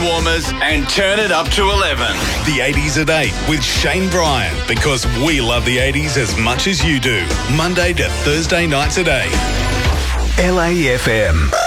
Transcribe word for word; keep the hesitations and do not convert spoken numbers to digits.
Warmers and turn it up to eleven. The eighties at eight with Shane Bryan, because we love the eighties as much as you do. Monday to Thursday nights at eight. L A F M.